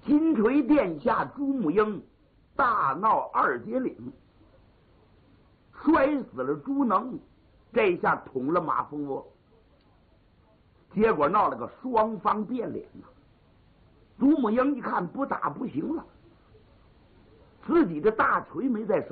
金锤殿下朱木英大闹二节岭，摔死了朱能，这下捅了马蜂窝，结果闹了个双方变脸呐。朱木英一看不打不行了，自己的大锤没在手